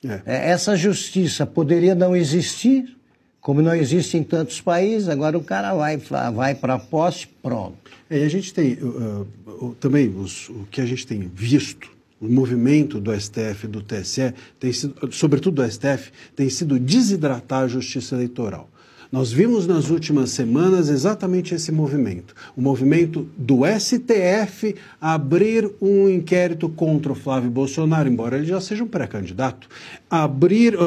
Essa justiça poderia não existir, como não existe em tantos países. Agora o cara vai para a posse, pronto. E a gente tem também o que a gente tem visto, o movimento do STF e do TSE, tem sido, sobretudo do STF, tem sido desidratar a justiça eleitoral. Nós vimos nas últimas semanas exatamente esse movimento. O movimento do STF abrir um inquérito contra o Flávio Bolsonaro, embora ele já seja um pré-candidato. Abrir,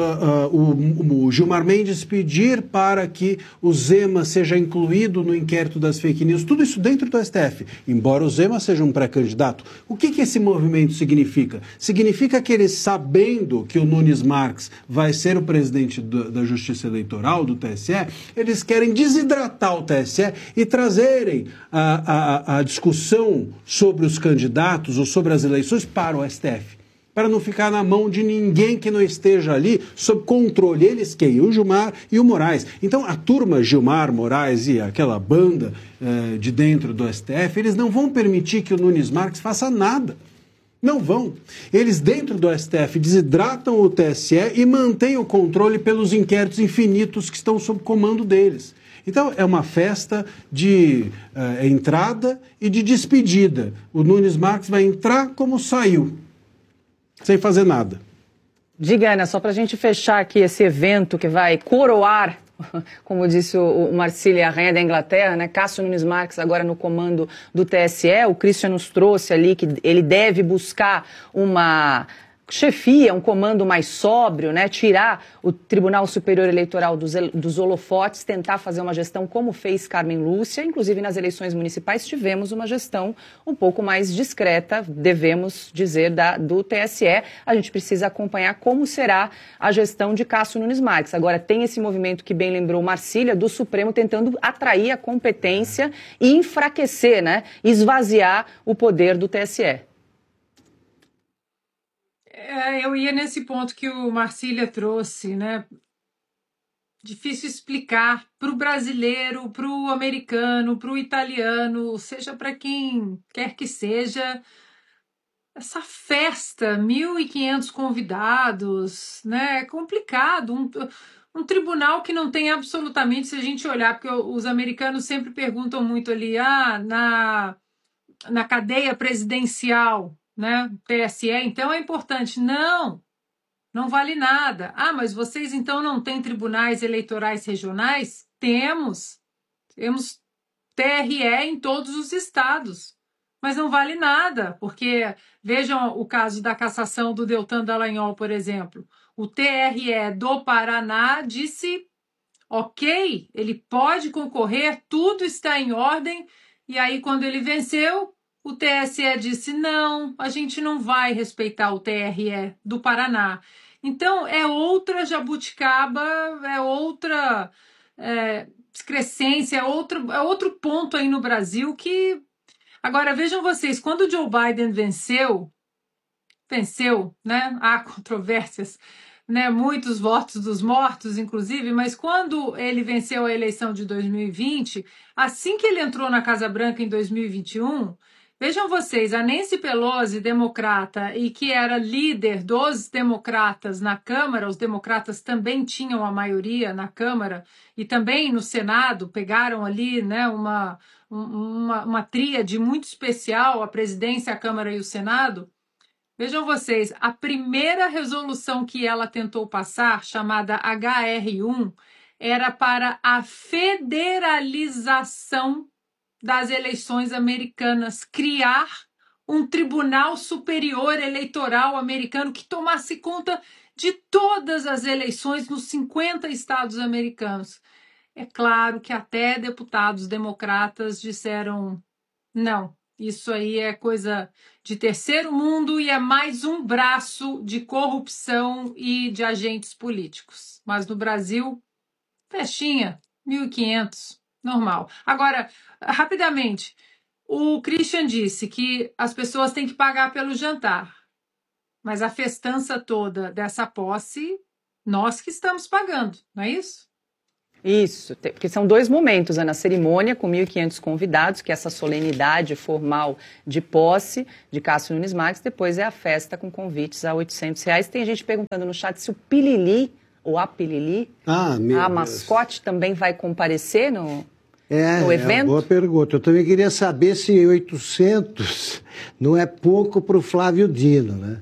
o Gilmar Mendes pedir para que o Zema seja incluído no inquérito das fake news. Tudo isso dentro do STF, embora o Zema seja um pré-candidato. O que esse movimento significa? Significa que eles, sabendo que o Nunes Marques vai ser o presidente da Justiça Eleitoral, do TSE, eles querem desidratar o TSE e trazerem a discussão sobre os candidatos ou sobre as eleições para o STF, para não ficar na mão de ninguém que não esteja ali sob controle. Eles quem? O Gilmar e o Moraes. Então a turma Gilmar, Moraes e aquela banda de dentro do STF, eles não vão permitir que o Nunes Marques faça nada. Não vão. Eles, dentro do STF, desidratam o TSE e mantêm o controle pelos inquéritos infinitos que estão sob comando deles. Então, é uma festa de entrada e de despedida. O Nunes Marques vai entrar como saiu, sem fazer nada. Diga, Ana, só para a gente fechar aqui esse evento que vai coroar, como disse o Marcílio, a rainha da Inglaterra, né? Cássio Nunes Marques agora no comando do TSE. O Christian nos trouxe ali que ele deve buscar uma chefia, um comando mais sóbrio, né? Tirar o Tribunal Superior Eleitoral dos holofotes, tentar fazer uma gestão como fez Carmen Lúcia. Inclusive nas eleições municipais tivemos uma gestão um pouco mais discreta, devemos dizer, do TSE. A gente precisa acompanhar como será a gestão de Cássio Nunes Marques. Agora tem esse movimento que bem lembrou Marcília, do Supremo tentando atrair a competência e enfraquecer, né? Esvaziar o poder do TSE. Eu ia nesse ponto que o Marcília trouxe, né? Difícil explicar para o brasileiro, para o americano, para o italiano, seja para quem quer que seja, essa festa, 1.500 convidados, né? É complicado. Um tribunal que não tem absolutamente, se a gente olhar, porque os americanos sempre perguntam muito ali, na cadeia presidencial, né? TSE, então é importante. Não vale nada. Mas vocês então não têm tribunais eleitorais regionais? Temos TRE em todos os estados, mas não vale nada, porque vejam o caso da cassação do Deltan Dallagnol, por exemplo. O TRE do Paraná disse, ok, ele pode concorrer, tudo está em ordem, e aí quando ele venceu, o TSE disse, não, a gente não vai respeitar o TRE do Paraná. Então, é outra jabuticaba, é outra excrescência, é outro ponto aí no Brasil que... Agora, vejam vocês, quando o Joe Biden venceu, né? Há controvérsias, né? Muitos votos dos mortos, inclusive, mas quando ele venceu a eleição de 2020, assim que ele entrou na Casa Branca em 2021... Vejam vocês, a Nancy Pelosi, democrata, e que era líder dos democratas na Câmara, os democratas também tinham a maioria na Câmara, e também no Senado, pegaram ali, né, uma tríade muito especial, a presidência, a Câmara e o Senado. Vejam vocês, a primeira resolução que ela tentou passar, chamada HR1, era para a federalização das eleições americanas, criar um Tribunal Superior Eleitoral americano que tomasse conta de todas as eleições nos 50 estados americanos. É claro que até deputados democratas disseram, não, isso aí é coisa de terceiro mundo e é mais um braço de corrupção e de agentes políticos. Mas no Brasil, festinha, 1.500. Normal. Agora, rapidamente, o Christian disse que as pessoas têm que pagar pelo jantar, mas a festança toda dessa posse, nós que estamos pagando, não é isso? Isso, porque são 2 momentos, na cerimônia com 1.500 convidados, que é essa solenidade formal de posse de Cássio Nunes Marques, depois é a festa com convites a R$800. Tem gente perguntando no chat se o Pilili, ou a Pilili, a mascote, também vai comparecer no evento? É uma boa pergunta. Eu também queria saber se 800 não é pouco para o Flávio Dino, né?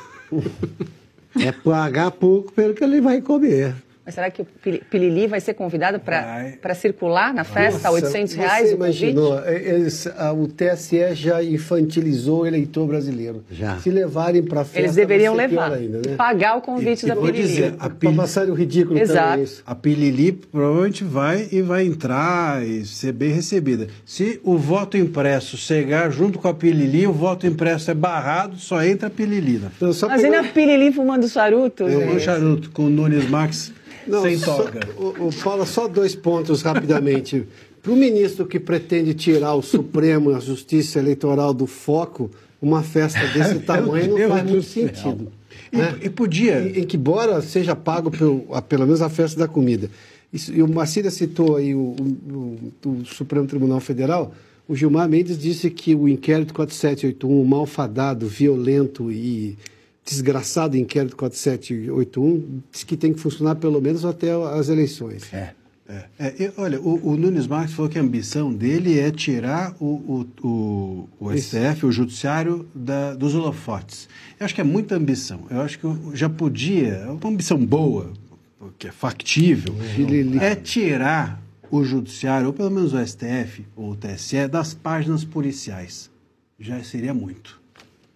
É pagar pouco pelo que ele vai comer. Mas será que o Pilili vai ser convidado para circular na festa a R$800 você o convite? imaginou, o TSE já infantilizou o eleitor brasileiro. Já. Se levarem para a festa, Eles deveriam vai ser pior levar, ainda, né? pagar o convite da vou Pilili. dizer, Para passar o ridículo Exato. também isso. A Pilili provavelmente vai entrar e ser bem recebida. Se o voto impresso chegar junto com a Pilili, o voto impresso é barrado, só entra a Pilili. Né? Então, só Imagina a pegar- Pilili fumando charuto. Um charuto com o Nunes Marques sem toga. Paula, só 2 pontos rapidamente. Para o ministro que pretende tirar o Supremo, a Justiça Eleitoral do foco, uma festa desse tamanho não Deus faz do muito céu. sentido. E podia... Em que, embora seja pago pelo menos a festa da comida. E o Marcília citou aí o Supremo Tribunal Federal. O Gilmar Mendes disse que o inquérito 4781, o malfadado, violento e desgraçado inquérito 4781, diz que tem que funcionar pelo menos até as eleições. Olha, o Nunes Marques falou que a ambição dele é tirar o STF, o Judiciário, dos holofotes. Eu acho que é muita ambição. Eu acho que já podia, é uma ambição boa, que é factível, é tirar o Judiciário, ou pelo menos o STF ou o TSE, das páginas policiais. Já seria muito.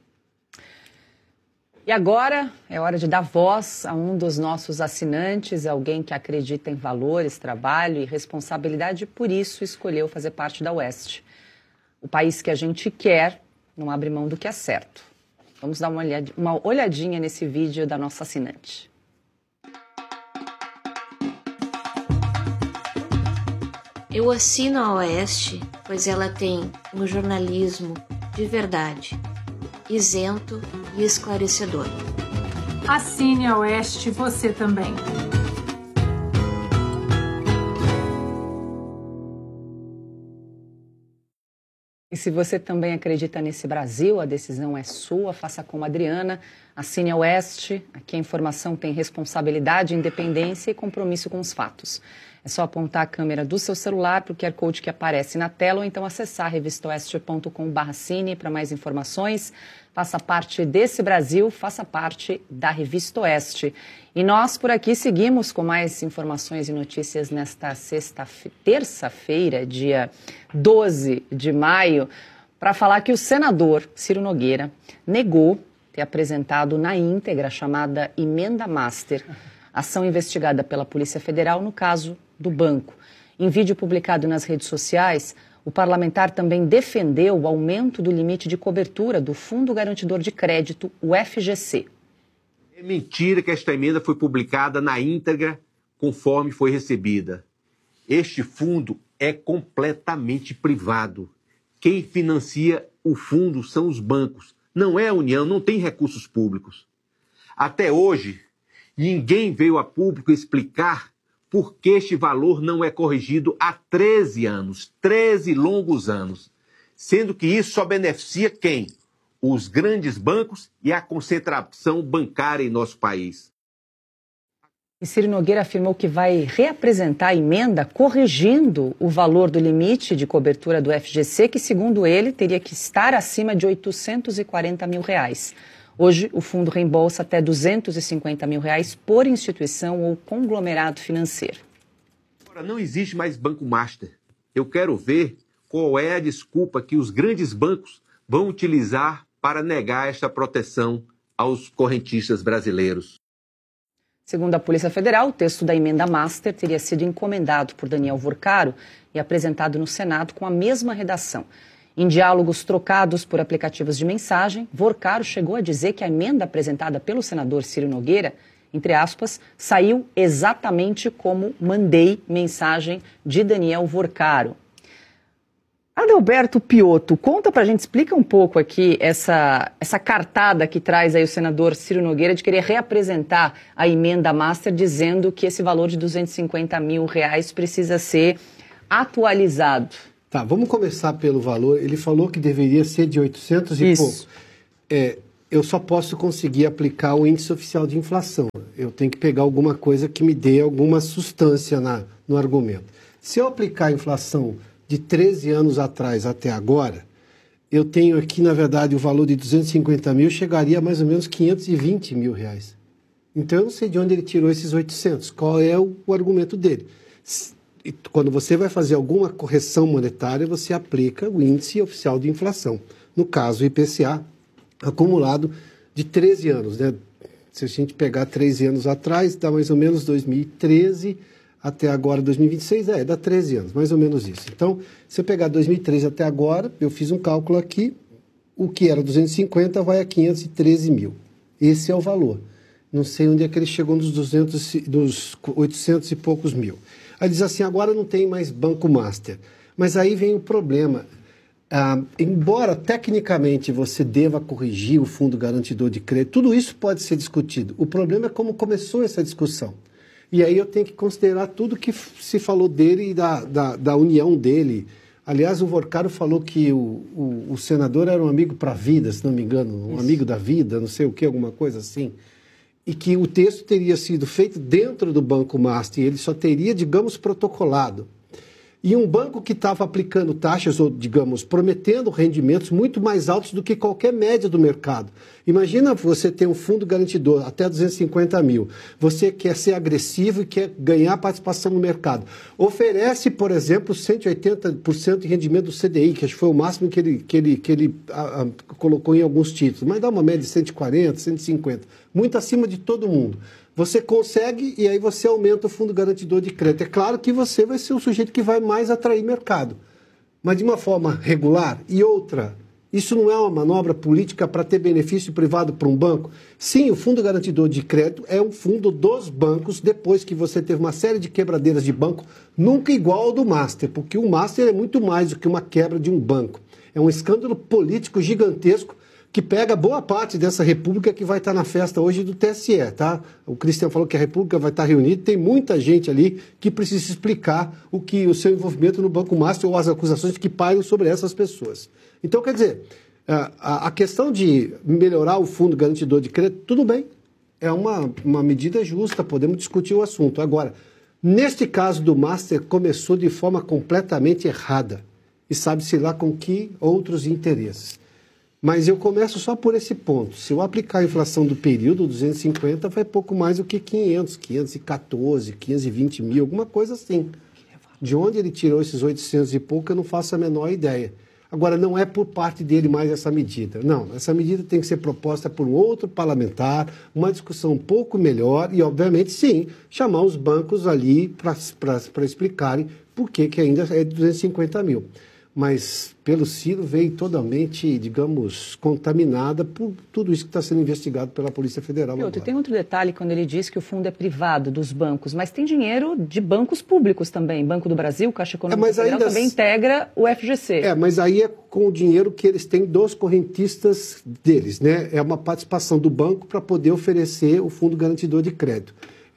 E agora é hora de dar voz a um dos nossos assinantes, alguém que acredita em valores, trabalho e responsabilidade e por isso escolheu fazer parte da Oeste. O país que a gente quer não abre mão do que é certo. Vamos dar uma olhadinha nesse vídeo da nossa assinante. Eu assino a Oeste, pois ela tem um jornalismo de verdade, isento e esclarecedor. Assine a Oeste você também. E se você também acredita nesse Brasil, a decisão é sua, faça como a Adriana, assine a Oeste, aqui a informação tem responsabilidade, independência e compromisso com os fatos. É só apontar a câmera do seu celular para o QR Code que aparece na tela ou então acessar revistaoeste.com/cine para mais informações. Faça parte desse Brasil, faça parte da Revista Oeste. E nós por aqui seguimos com mais informações e notícias nesta terça-feira, dia 12 de maio, para falar que o senador Ciro Nogueira negou ter apresentado na íntegra a chamada Emenda Master, ação investigada pela Polícia Federal no caso do banco. Em vídeo publicado nas redes sociais, o parlamentar também defendeu o aumento do limite de cobertura do Fundo Garantidor de Crédito, o FGC. É mentira que esta emenda foi publicada na íntegra conforme foi recebida. Este fundo é completamente privado. Quem financia o fundo são os bancos. Não é a União, não tem recursos públicos. Até hoje, ninguém veio a público explicar por que este valor não é corrigido há 13 anos, 13 longos anos, sendo que isso só beneficia quem? Os grandes bancos e a concentração bancária em nosso país. E Ciro Nogueira afirmou que vai reapresentar a emenda corrigindo o valor do limite de cobertura do FGC, que, segundo ele, teria que estar acima de R$840 mil. Hoje, o fundo reembolsa até R$250 mil por instituição ou conglomerado financeiro. Agora, não existe mais banco master. Eu quero ver qual é a desculpa que os grandes bancos vão utilizar para negar esta proteção aos correntistas brasileiros. Segundo a Polícia Federal, o texto da emenda master teria sido encomendado por Daniel Vorcaro e apresentado no Senado com a mesma redação. Em diálogos trocados por aplicativos de mensagem, Vorcaro chegou a dizer que a emenda apresentada pelo senador Ciro Nogueira, entre aspas, saiu exatamente como mandei mensagem de Daniel Vorcaro. Adalberto Piotto, conta pra gente, explica um pouco aqui essa cartada que traz aí o senador Ciro Nogueira de querer reapresentar a emenda master, dizendo que esse valor de R$250 mil precisa ser atualizado. Tá, vamos começar pelo valor. Ele falou que deveria ser de 800 e pouco. Eu só posso conseguir aplicar o índice oficial de inflação. Eu tenho que pegar alguma coisa que me dê alguma substância no argumento. Se eu aplicar a inflação de 13 anos atrás até agora, eu tenho aqui, na verdade, o valor de 250 mil chegaria a mais ou menos 520 mil reais. Então, eu não sei de onde ele tirou esses 800. Qual é o argumento dele? Quando você vai fazer alguma correção monetária, você aplica o índice oficial de inflação. No caso, o IPCA acumulado de 13 anos, né? Se a gente pegar 13 anos atrás, dá mais ou menos 2013 até agora, 2026, dá 13 anos, mais ou menos isso. Então, se eu pegar 2013 até agora, eu fiz um cálculo aqui, o que era 250 vai a 513 mil. Esse é o valor. Não sei onde é que ele chegou dos 800 e poucos mil. Aí diz assim, agora não tem mais Banco Master. Mas aí vem o problema. Embora tecnicamente você deva corrigir o Fundo Garantidor de Crédito, tudo isso pode ser discutido. O problema é como começou essa discussão. E aí eu tenho que considerar tudo que se falou dele e da união dele. Aliás, o Vorcaro falou que o senador era um amigo para a vida, se não me engano, um amigo da vida, não sei o que, alguma coisa assim. E que o texto teria sido feito dentro do Banco Master, e ele só teria, digamos, protocolado. E um banco que estava aplicando taxas, ou, digamos, prometendo rendimentos muito mais altos do que qualquer média do mercado. Imagina você ter um fundo garantidor até 250 mil. Você quer ser agressivo e quer ganhar participação no mercado. Oferece, por exemplo, 180% de rendimento do CDI, que acho que foi o máximo que ele colocou em alguns títulos. Mas dá uma média de 140, 150. Muito acima de todo mundo. Você consegue e aí você aumenta o Fundo Garantidor de Crédito. É claro que você vai ser o sujeito que vai mais atrair mercado, mas de uma forma regular. E outra, isso não é uma manobra política para ter benefício privado para um banco? Sim, o Fundo Garantidor de Crédito é um fundo dos bancos depois que você teve uma série de quebradeiras de banco, nunca igual ao do Master, porque o Master é muito mais do que uma quebra de um banco. É um escândalo político gigantesco que pega boa parte dessa república que vai estar na festa hoje do TSE, tá? O Cristian falou que a república vai estar reunida, tem muita gente ali que precisa explicar o seu envolvimento no Banco Master ou as acusações que pairam sobre essas pessoas. Então, quer dizer, a questão de melhorar o Fundo Garantidor de Crédito, tudo bem, é uma medida justa, podemos discutir o assunto. Agora, neste caso do Master, começou de forma completamente errada e sabe-se lá com que outros interesses. Mas eu começo só por esse ponto. Se eu aplicar a inflação do período, 250, vai pouco mais do que 500, 514, 520 mil, alguma coisa assim. De onde ele tirou esses 800 e pouco, eu não faço a menor ideia. Agora, não é por parte dele mais essa medida. Não, essa medida tem que ser proposta por um outro parlamentar, uma discussão um pouco melhor e, obviamente, sim, chamar os bancos ali para explicarem por que ainda é de 250 mil. Mas pelo Ciro veio totalmente, digamos, contaminada por tudo isso que está sendo investigado pela Polícia Federal. Tem outro detalhe quando ele diz que o fundo é privado dos bancos, mas tem dinheiro de bancos públicos também. Banco do Brasil, Caixa Econômica Federal também integra o FGC. Mas aí é com o dinheiro que eles têm dos correntistas deles, né? É uma participação do banco para poder oferecer o Fundo Garantidor de Crédito.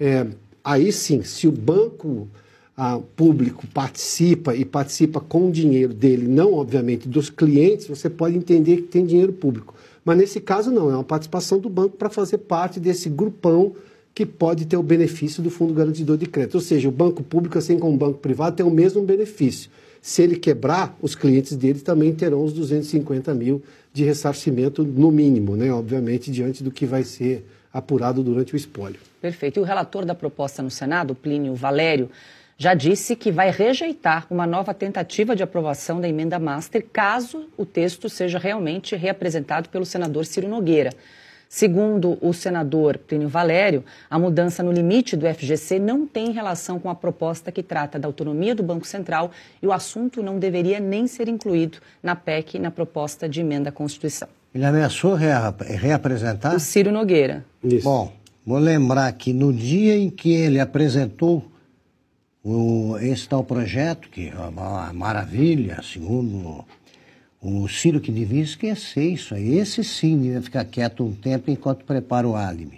Aí sim, se o banco público participa com o dinheiro dele, não obviamente dos clientes, você pode entender que tem dinheiro público. Mas nesse caso não, é uma participação do banco para fazer parte desse grupão que pode ter o benefício do Fundo Garantidor de Crédito. Ou seja, o banco público, assim como o banco privado, tem o mesmo benefício. Se ele quebrar, os clientes dele também terão os 250 mil de ressarcimento no mínimo, né? Obviamente, diante do que vai ser apurado durante o espólio. Perfeito. E o relator da proposta no Senado, Plínio Valério, já disse que vai rejeitar uma nova tentativa de aprovação da emenda Master caso o texto seja realmente reapresentado pelo senador Ciro Nogueira. Segundo o senador Plínio Valério, a mudança no limite do FGC não tem relação com a proposta que trata da autonomia do Banco Central e o assunto não deveria nem ser incluído na PEC, na proposta de emenda à Constituição. Ele ameaçou reapresentar? O Ciro Nogueira. Isso. Bom, vou lembrar que no dia em que ele apresentou Esse tal projeto, que é uma maravilha, segundo o Ciro, que devia esquecer isso aí. Esse sim devia ficar quieto um tempo enquanto prepara o álibi.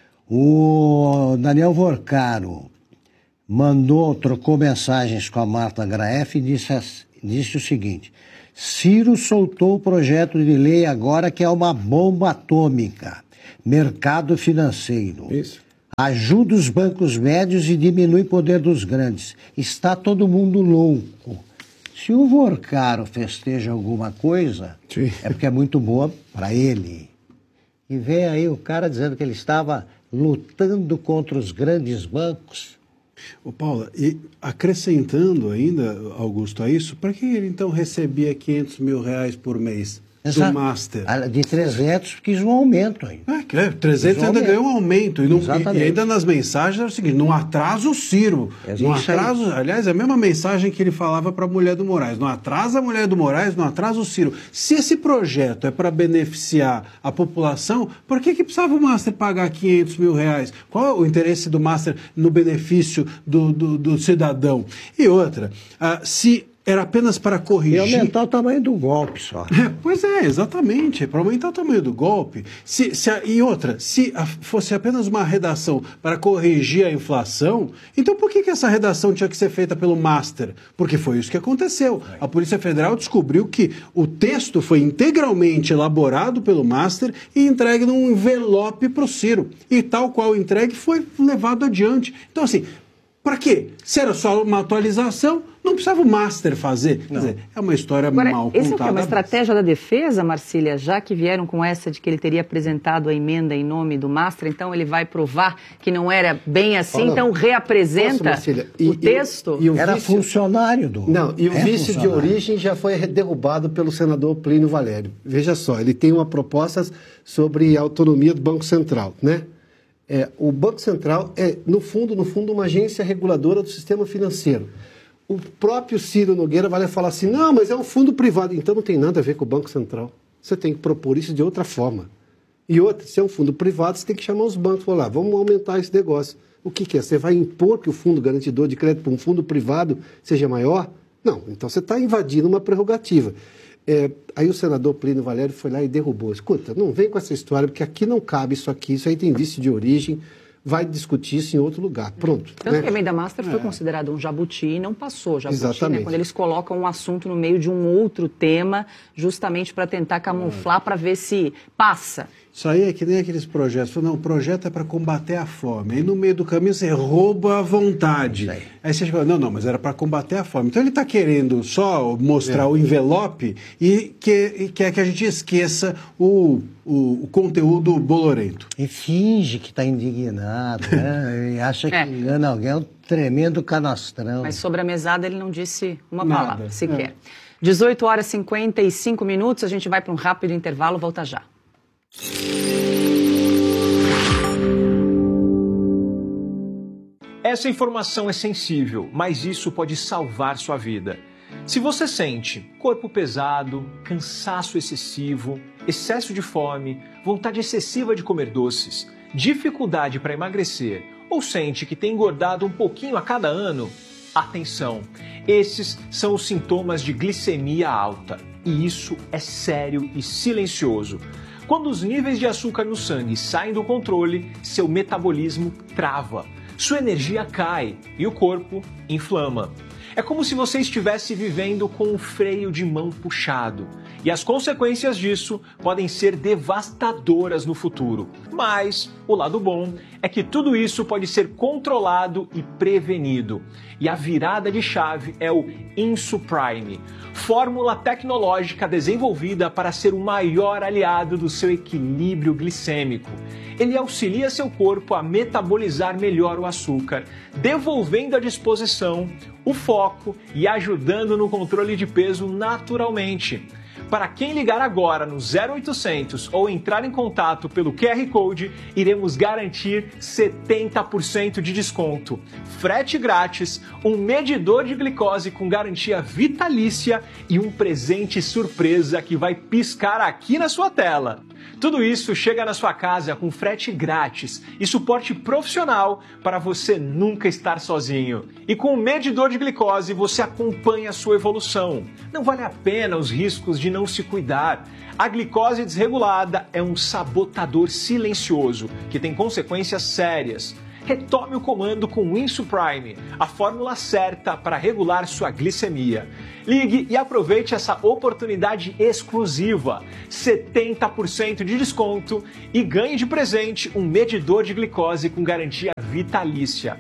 O Daniel Vorcaro trocou mensagens com a Marta Graeff e disse o seguinte: Ciro soltou o projeto de lei agora que é uma bomba atômica, mercado financeiro. Isso. Ajuda os bancos médios e diminui o poder dos grandes. Está todo mundo louco. Se o Vorcaro festeja alguma coisa, Sim. é porque é muito boa para ele. E vem aí o cara dizendo que ele estava lutando contra os grandes bancos. Ô Paula, e acrescentando ainda, Augusto, a isso, para que ele então recebia R$500 mil por mês do Master? De 300 quis um aumento aí. 300 ainda ganhou um aumento. E ainda nas mensagens era o seguinte: não atrasa o Ciro. Não atrasa, aliás, é a mesma mensagem que ele falava para a mulher do Moraes: não atrasa a mulher do Moraes, não atrasa o Ciro. Se esse projeto é para beneficiar a população, por que precisava o Master pagar R$500 mil? Qual é o interesse do Master no benefício do cidadão? E outra, se era apenas para corrigir... E aumentar o tamanho do golpe só. Pois é, exatamente, é para aumentar o tamanho do golpe. Se fosse apenas uma redação para corrigir a inflação, então por que essa redação tinha que ser feita pelo Master? Porque foi isso que aconteceu. A Polícia Federal descobriu que o texto foi integralmente elaborado pelo Master e entregue num envelope para o Ciro. E tal qual entregue foi levado adiante. Então assim, para quê? Se era só uma atualização, não precisava o Master fazer. Quer dizer, é uma história Agora, mal contada. Essa é uma estratégia da defesa, Marcília, já que vieram com essa de que ele teria apresentado a emenda em nome do Master, então ele vai provar que não era bem assim, então reapresenta o texto? Era funcionário do... Não, e o vício de origem já foi derrubado pelo senador Plínio Valério. Veja só, ele tem uma proposta sobre a autonomia do Banco Central, né? O Banco Central é, no fundo, uma agência reguladora do sistema financeiro. O próprio Ciro Nogueira vai falar assim, não, mas é um fundo privado. Então não tem nada a ver com o Banco Central. Você tem que propor isso de outra forma. E outra, se é um fundo privado, você tem que chamar os bancos e falar, vamos aumentar esse negócio. O que é? Você vai impor que o fundo garantidor de crédito para um fundo privado seja maior? Não, então você está invadindo uma prerrogativa. Aí o senador Plínio Valério foi lá e derrubou. Escuta, não vem com essa história, porque aqui não cabe isso aqui, isso aí tem vício de origem, vai discutir isso em outro lugar. Pronto. Tanto que a emenda Master foi considerado um jabuti e não passou jabuti, exatamente. Né? Quando eles colocam um assunto no meio de um outro tema, justamente para tentar camuflar, para ver se passa. Isso aí é que nem aqueles projetos. Não, o projeto é para combater a fome. Aí no meio do caminho você rouba a vontade. Aí você fala, não, mas era para combater a fome. Então ele está querendo só mostrar o envelope e quer que a gente esqueça o conteúdo bolorento. E finge que está indignado, né? E acha que engana alguém, é um tremendo canastrão. Mas sobre a mesada ele não disse uma palavra sequer. 18 horas e 55 minutos, a gente vai para um rápido intervalo, volta já. Essa informação é sensível, mas isso pode salvar sua vida. Se você sente corpo pesado, cansaço excessivo, excesso de fome, vontade excessiva de comer doces, dificuldade para emagrecer ou sente que tem engordado um pouquinho a cada ano, atenção! Esses são os sintomas de glicemia alta e isso é sério e silencioso. Quando os níveis de açúcar no sangue saem do controle, seu metabolismo trava, sua energia cai e o corpo inflama. É como se você estivesse vivendo com um freio de mão puxado. E as consequências disso podem ser devastadoras no futuro. Mas o lado bom é que tudo isso pode ser controlado e prevenido. E a virada de chave é o Insuprime, fórmula tecnológica desenvolvida para ser o maior aliado do seu equilíbrio glicêmico. Ele auxilia seu corpo a metabolizar melhor o açúcar, devolvendo à disposição o foco e ajudando no controle de peso naturalmente. Para quem ligar agora no 0800 ou entrar em contato pelo QR Code, iremos garantir 70% de desconto, frete grátis, um medidor de glicose com garantia vitalícia e um presente surpresa que vai piscar aqui na sua tela. Tudo isso chega na sua casa com frete grátis e suporte profissional para você nunca estar sozinho. E com o medidor de glicose você acompanha a sua evolução. Não vale a pena os riscos de não se cuidar. A glicose desregulada é um sabotador silencioso que tem consequências sérias. Retome o comando com o Insuprime, a fórmula certa para regular sua glicemia. Ligue e aproveite essa oportunidade exclusiva, 70% de desconto e ganhe de presente um medidor de glicose com garantia vitalícia.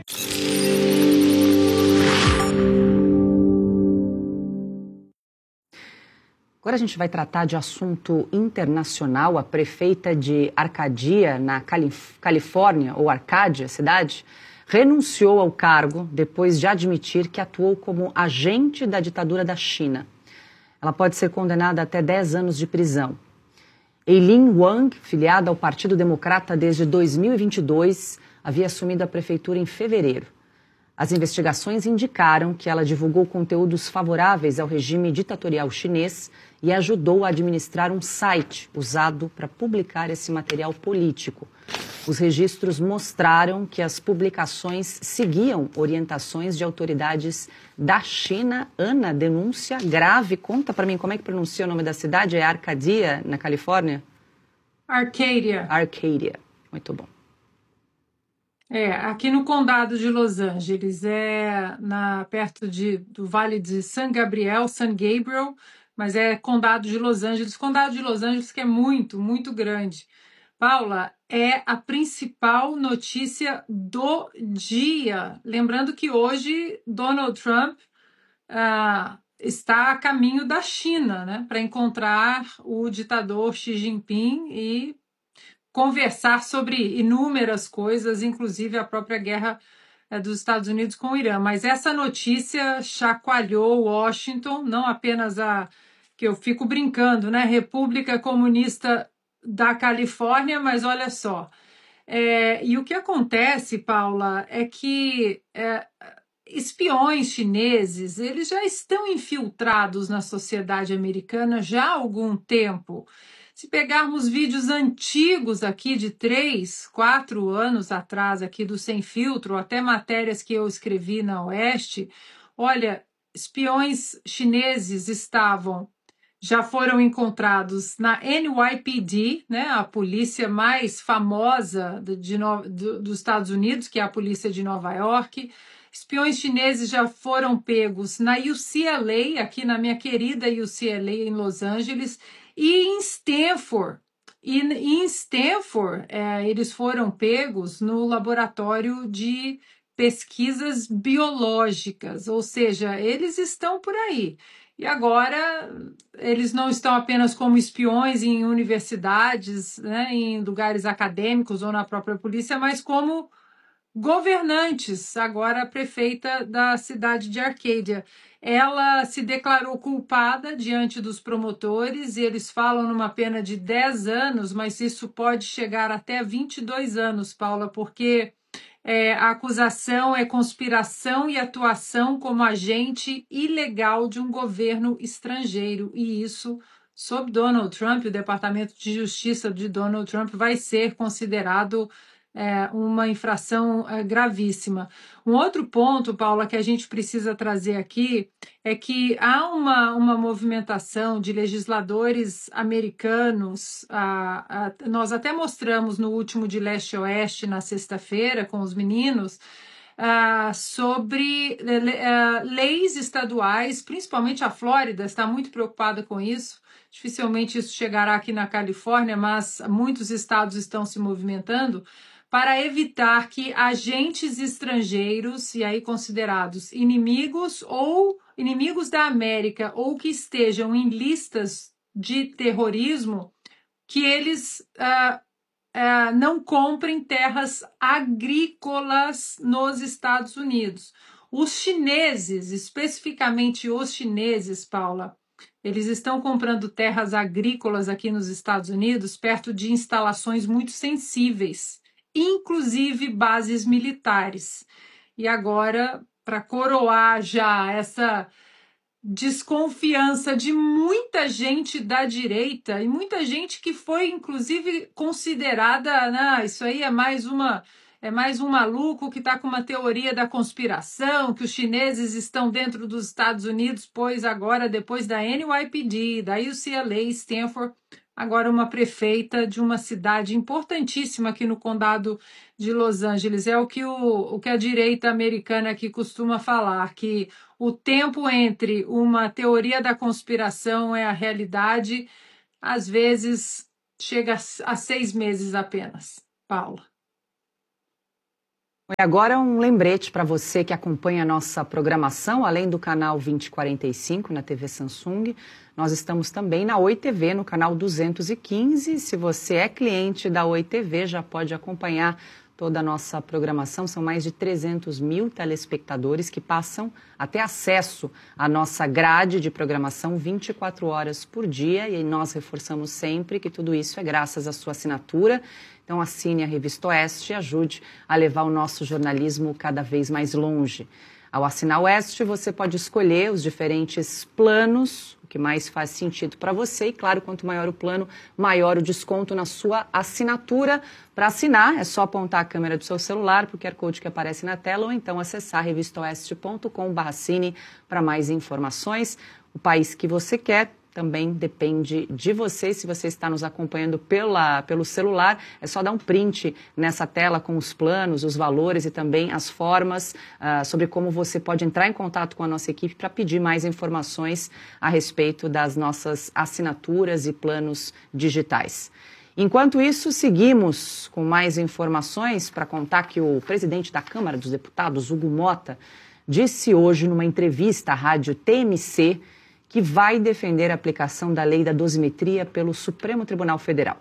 Agora a gente vai tratar de assunto internacional. A prefeita de Arcadia, na Califórnia, ou Arcádia, cidade, renunciou ao cargo depois de admitir que atuou como agente da ditadura da China. Ela pode ser condenada a até 10 anos de prisão. Eileen Wang, filiada ao Partido Democrata desde 2022, havia assumido a prefeitura em fevereiro. As investigações indicaram que ela divulgou conteúdos favoráveis ao regime ditatorial chinês e ajudou a administrar um site usado para publicar esse material político. Os registros mostraram que as publicações seguiam orientações de autoridades da China. Ana, denúncia grave. Conta para mim como é que pronuncia o nome da cidade. É Arcadia, na Califórnia? Arcadia. Arcadia. Muito bom. Aqui no condado de Los Angeles, perto do Vale de San Gabriel, mas é condado de Los Angeles. Condado de Los Angeles que é muito, muito grande. Paula, é a principal notícia do dia. Lembrando que hoje Donald Trump está a caminho da China, né, para encontrar o ditador Xi Jinping e conversar sobre inúmeras coisas, inclusive a própria guerra dos Estados Unidos com o Irã. Mas essa notícia chacoalhou Washington, não apenas que eu fico brincando, né? República Comunista da Califórnia, mas olha só. E o que acontece, Paula, é que espiões chineses, eles já estão infiltrados na sociedade americana já há algum tempo. Se pegarmos vídeos antigos aqui de 3, 4 anos atrás aqui do Sem Filtro, até matérias que eu escrevi na Oeste, olha, espiões chineses já foram encontrados na NYPD, né, a polícia mais famosa dos Estados Unidos, que é a polícia de Nova York. Espiões chineses já foram pegos na UCLA, aqui na minha querida UCLA em Los Angeles, e em Stanford. Eles foram pegos no laboratório de pesquisas biológicas, ou seja, eles estão por aí. E agora eles não estão apenas como espiões em universidades, né, em lugares acadêmicos ou na própria polícia, mas como governantes. Agora a prefeita da cidade de Arcadia, ela se declarou culpada diante dos promotores e eles falam numa pena de 10 anos, mas isso pode chegar até 22 anos, Paula, porque a acusação é conspiração e atuação como agente ilegal de um governo estrangeiro, e isso, sob Donald Trump, o Departamento de Justiça de Donald Trump vai ser considerado uma infração gravíssima. Um outro ponto, Paula, que a gente precisa trazer aqui é que há uma movimentação de legisladores americanos, nós até mostramos no último de Leste a Oeste, na sexta-feira, com os meninos, sobre leis estaduais, principalmente a Flórida está muito preocupada com isso. Dificilmente isso chegará aqui na Califórnia, mas muitos estados estão se movimentando para evitar que agentes estrangeiros, e aí considerados inimigos da América, ou que estejam em listas de terrorismo, que eles não comprem terras agrícolas nos Estados Unidos. Os chineses, especificamente os chineses, Paula, eles estão comprando terras agrícolas aqui nos Estados Unidos, perto de instalações muito sensíveis, inclusive bases militares. E agora, para coroar já essa desconfiança de muita gente da direita e muita gente que foi, inclusive, considerada, isso aí é mais um maluco que está com uma teoria da conspiração, que os chineses estão dentro dos Estados Unidos, pois agora, depois da NYPD, da UCLA, Stanford, agora uma prefeita de uma cidade importantíssima aqui no condado de Los Angeles. É o que a direita americana aqui costuma falar, que o tempo entre uma teoria da conspiração e a realidade, às vezes, chega a 6 meses apenas. Paula. Agora um lembrete para você que acompanha a nossa programação, além do canal 2045 na TV Samsung, nós estamos também na Oi TV, no canal 215. Se você é cliente da Oi TV, já pode acompanhar toda a nossa programação. São mais de 300 mil telespectadores que passam a ter acesso à nossa grade de programação 24 horas por dia. E nós reforçamos sempre que tudo isso é graças à sua assinatura. Então assine a Revista Oeste e ajude a levar o nosso jornalismo cada vez mais longe. Ao assinar o Oeste, você pode escolher os diferentes planos, o que mais faz sentido para você. E claro, quanto maior o plano, maior o desconto na sua assinatura. Para assinar, é só apontar a câmera do seu celular para o QR Code que aparece na tela ou então acessar revistaoeste.com/assine para mais informações. O país que você quer também depende de você. Se você está nos acompanhando pelo celular, é só dar um print nessa tela com os planos, os valores e também as formas sobre como você pode entrar em contato com a nossa equipe para pedir mais informações a respeito das nossas assinaturas e planos digitais. Enquanto isso, seguimos com mais informações para contar que o presidente da Câmara dos Deputados, Hugo Motta, disse hoje numa entrevista à rádio TMC que vai defender a aplicação da lei da dosimetria pelo Supremo Tribunal Federal.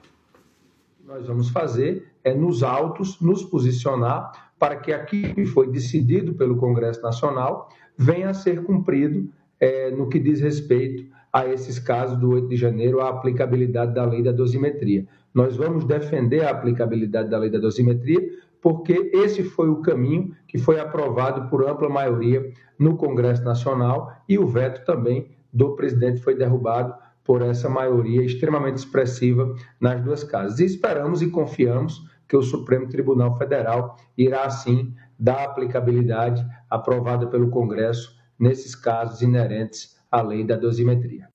O que nós vamos fazer é, nos autos, nos posicionar para que aquilo que foi decidido pelo Congresso Nacional venha a ser cumprido no que diz respeito a esses casos do 8 de janeiro, a aplicabilidade da lei da dosimetria. Nós vamos defender a aplicabilidade da lei da dosimetria porque esse foi o caminho que foi aprovado por ampla maioria no Congresso Nacional e o veto também do presidente foi derrubado por essa maioria extremamente expressiva nas duas casas. E esperamos e confiamos que o Supremo Tribunal Federal irá, assim, dar aplicabilidade aprovada pelo Congresso nesses casos inerentes à lei da dosimetria.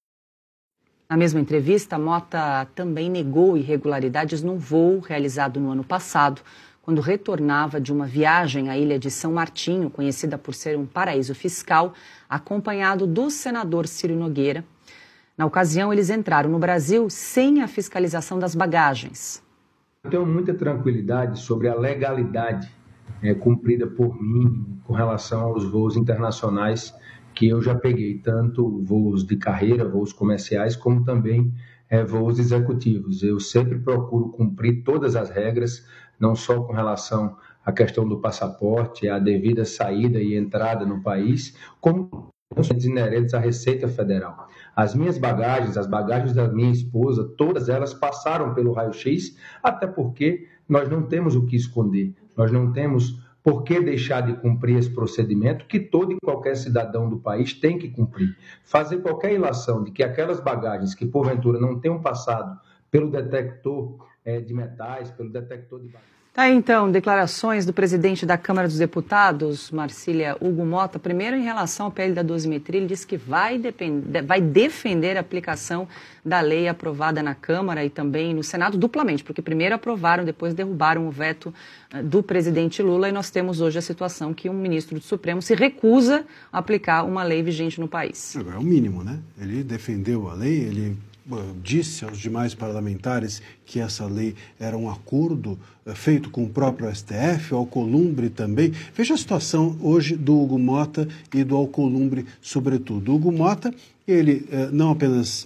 Na mesma entrevista, Motta também negou irregularidades num voo realizado no ano passado, quando retornava de uma viagem à ilha de São Martinho, conhecida por ser um paraíso fiscal, acompanhado do senador Ciro Nogueira. Na ocasião, eles entraram no Brasil sem a fiscalização das bagagens. Eu tenho muita tranquilidade sobre a legalidade cumprida por mim com relação aos voos internacionais que eu já peguei, tanto voos de carreira, voos comerciais, como também voos executivos. Eu sempre procuro cumprir todas as regras, não só com relação à questão do passaporte, a devida saída e entrada no país, como inerentes à Receita Federal. As minhas bagagens, as bagagens da minha esposa, todas elas passaram pelo raio-x, até porque nós não temos o que esconder, nós não temos por que deixar de cumprir esse procedimento que todo e qualquer cidadão do país tem que cumprir. Fazer qualquer ilação de que aquelas bagagens que porventura não tenham passado pelo detector de metais, pelo detector de bagagens. Tá aí, então, declarações do presidente da Câmara dos Deputados, Marcília Hugo Motta. Primeiro, em relação ao PL da dosimetria, ele disse que vai defender a aplicação da lei aprovada na Câmara e também no Senado duplamente, porque primeiro aprovaram, depois derrubaram o veto do presidente Lula e nós temos hoje a situação que um ministro do Supremo se recusa a aplicar uma lei vigente no país. Agora, é o mínimo, né? Ele defendeu a lei, ele disse aos demais parlamentares que essa lei era um acordo feito com o próprio STF, o Alcolumbre também. Veja a situação hoje do Hugo Motta e do Alcolumbre, sobretudo. O Hugo Motta, ele não apenas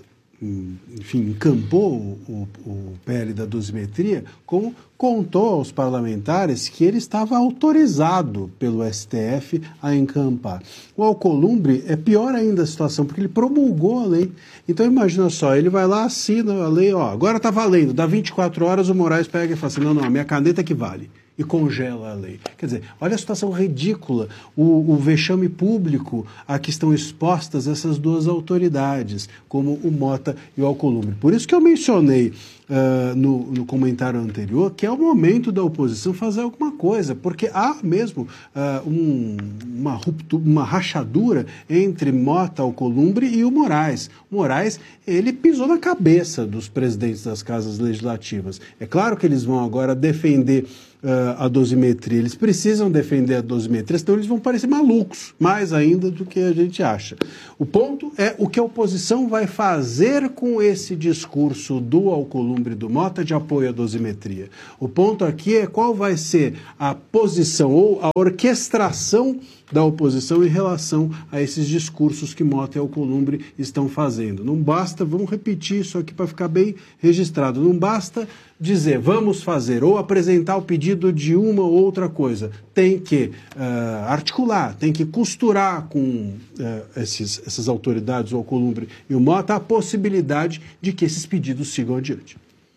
encampou o PL da dosimetria, como contou aos parlamentares que ele estava autorizado pelo STF a encampar. O Alcolumbre é pior ainda a situação, porque ele promulgou a lei. Então imagina só, ele vai lá, assina a lei, agora está valendo, dá 24 horas, o Moraes pega e fala assim, não, a minha caneta que vale. e congela a lei. Quer dizer, olha a situação ridícula, o vexame público a que estão expostas essas duas autoridades, como o Mota e o Alcolumbre. Por isso que eu mencionei no comentário anterior que é o momento da oposição fazer alguma coisa, porque há mesmo uma rachadura entre Mota, Alcolumbre e o Moraes. O Moraes, ele pisou na cabeça dos presidentes das casas legislativas. É claro que eles vão agora defender a dosimetria, eles precisam defender a dosimetria, senão eles vão parecer malucos, mais ainda do que a gente acha. O ponto é o que a oposição vai fazer com esse discurso do Alcolumbre e do Mota de apoio à dosimetria. O ponto aqui é qual vai ser a posição ou a orquestração da oposição em relação a esses discursos que Mota e Alcolumbre estão fazendo. Não basta, vamos repetir isso aqui para ficar bem registrado, não basta dizer vamos fazer ou apresentar o pedido de uma ou outra coisa. Tem que articular, tem que costurar com essas autoridades, o Alcolumbre e o Mota, a possibilidade de que esses pedidos sigam adiante.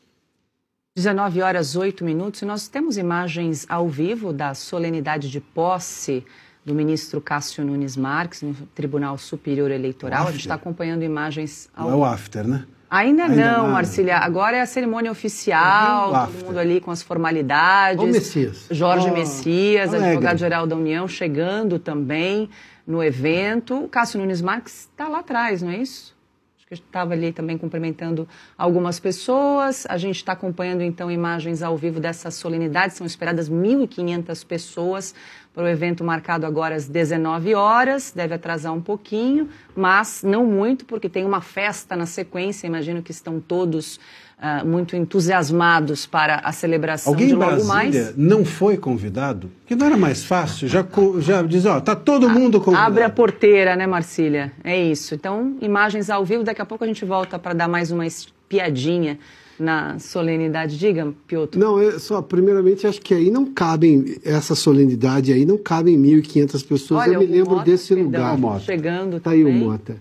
19h08, e nós temos imagens ao vivo da solenidade de posse do ministro Cássio Nunes Marques no Tribunal Superior Eleitoral. A gente está acompanhando imagens ao vivo. Não é o after, né? Ainda não, Marcília. Agora é a cerimônia oficial, todo mundo ali com as formalidades. O Messias. Jorge Messias, advogado-geral da União, chegando também no evento. O Cássio Nunes Marques está lá atrás, não é isso? Acho que estava ali também cumprimentando algumas pessoas. A gente está acompanhando, então, imagens ao vivo dessa solenidade. São esperadas 1.500 pessoas para o evento marcado agora às 19 horas. Deve atrasar um pouquinho, mas não muito, porque tem uma festa na sequência. Imagino que estão todos muito entusiasmados para a celebração de logo mais. Alguém em Brasília não foi convidado? Que não era mais fácil? Já diz, tá todo mundo convidado. Abre a porteira, né, Marcília? É isso. Então, imagens ao vivo. Daqui a pouco a gente volta para dar mais uma espiadinha na solenidade. Diga, Piotr. Não, primeiramente, acho que aí não cabem, essa solenidade aí, não cabem 1.500 pessoas. Olha, eu me lembro Mota, desse lugar. Mota. Chegando tá também. Aí o Mota.